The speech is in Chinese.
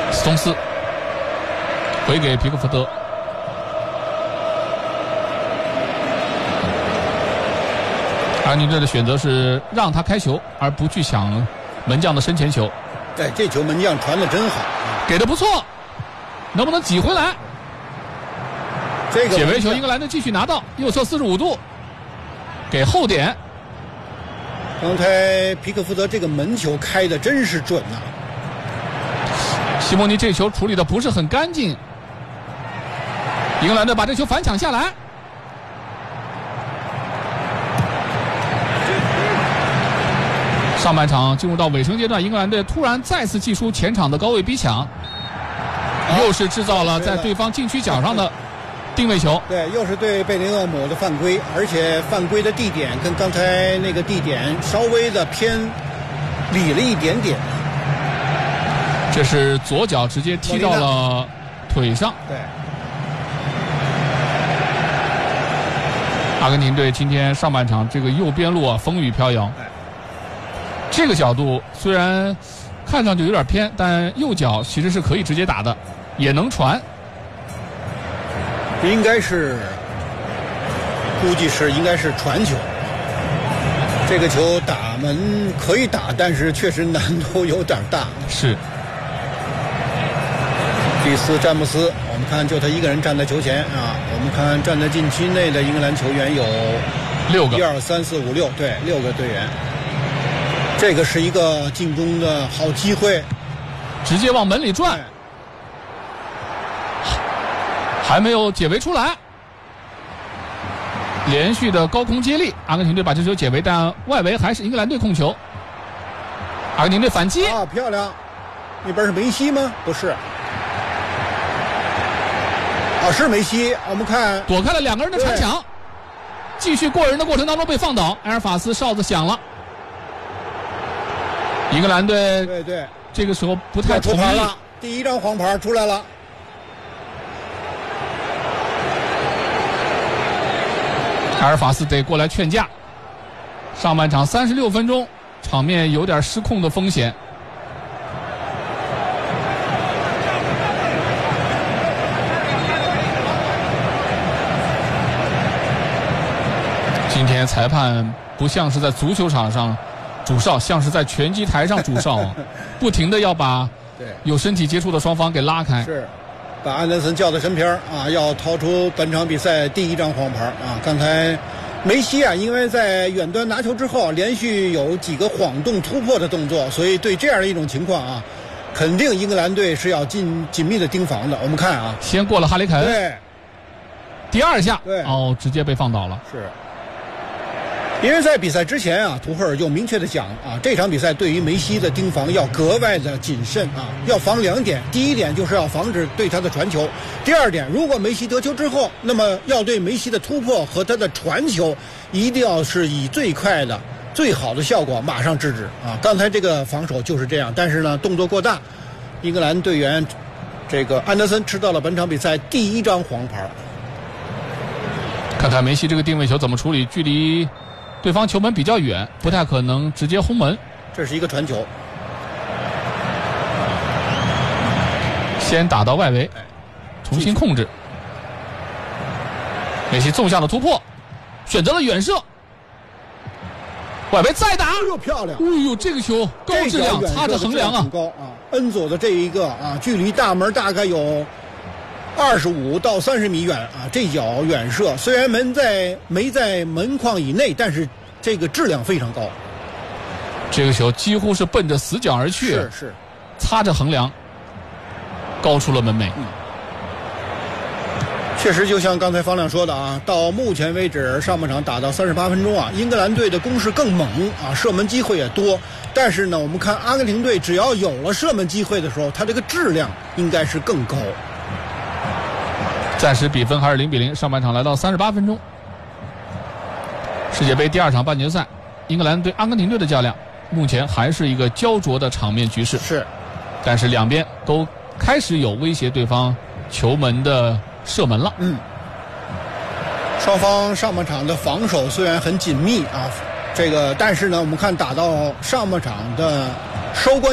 斯通斯回给皮克福德，阿根廷队的选择是让他开球，而不去抢门将的身前球。 对，这球门将传的真好， 给的不错，能不能挤回来？ 这个解围球，英格兰队继续拿到右侧45度，给后点。 刚才皮克福德这个门球开的真是准呐、 西蒙尼这球处理的不是很干净，英格兰队把这球反抢下来。上半场进入到尾声阶段，英格兰队突然再次祭出前场的高位逼抢，又是制造了在对方禁区角上的定位球。 对，又是对贝林厄姆的犯规，而且犯规的地点跟刚才那个地点稍微的偏里了一点点。 这是左脚直接踢到了腿上。 对， 阿根廷队今天上半场这个右边路啊风雨飘摇。这个角度虽然看上去有点偏，但右脚其实是可以直接打的，也能传。 应该是，估计是应该是传球。这个球打门可以打，但是确实难度有点大。 是。 蒂斯詹姆斯，我们看就他一个人站在球前啊。我们看站在禁区内的英格兰球员有 6个 ，1、2、3、4、5、6，对，6个队员。这个是一个进攻的好机会， 直接往门里转，还没有解围出来。连续的高空接力，阿根廷队把这球解围，但外围还是英格兰队控球。阿根廷队反击啊，漂亮！那边是梅西吗？不是，啊，是梅西。我们看躲开了2个人的铲抢，继续过人的过程当中被放倒，埃尔法斯哨子响了。英格兰队对， 这个时候不太同意了，第一张黄牌出来了。 埃尔法斯得过来劝架。上半场36分钟，场面有点失控的风险。今天裁判不像是在足球场上主哨，像是在拳击台上主哨，不停的要把有身体接触的双方给拉开。 是，把安德森叫到身边啊，要掏出本场比赛第一张黄牌啊。刚才梅西啊，因为在远端拿球之后，连续有几个晃动突破的动作，所以对这样的一种情况啊，肯定英格兰队是要紧密的盯防的。我们看啊， 先过了哈里凯恩， 对， 第2下， 对， 哦，直接被放倒了。 是。因为在比赛之前啊，图赫尔就明确的讲啊，这场比赛对于梅西的盯防要格外的谨慎啊，要防2点。第一点就是要防止对他的传球，第2点，如果梅西得球之后，那么要对梅西的突破和他的传球，一定要是以最快的、最好的效果马上制止啊。刚才这个防守就是这样，但是呢，动作过大，英格兰队员这个安德森吃到了本场比赛第1张黄牌。 看看梅西这个定位球怎么处理，距离对方球门比较远，不太可能直接轰门。 这是一个传球， 先打到外围，重新控制。梅西纵向的突破，选择了远射，外围再打， 哎呦漂亮！ 哎呦，这个球高质量，擦着横梁啊！ 高啊！恩佐的这一个啊，距离大门大概有25到30米远啊，这脚远射虽然没在门框以内，但是这个质量非常高。 这个球几乎是奔着死角而去， 是擦着横梁，高出了门楣。 确实，就像刚才方亮说的啊，到目前为止上半场打到38分钟啊，英格兰队的攻势更猛啊，射门机会也多。但是呢，我们看阿根廷队只要有了射门机会的时候，它这个质量应该是更高。 暂时比分还是0-0，上半场来到38分钟。世界杯第2场半决赛，英格兰对阿根廷队的较量，目前还是一个焦灼的场面局势。 是， 但是两边都开始有威胁对方球门的射门了。 双方上半场的防守虽然很紧密啊，但是呢，我们看打到上半场的收官。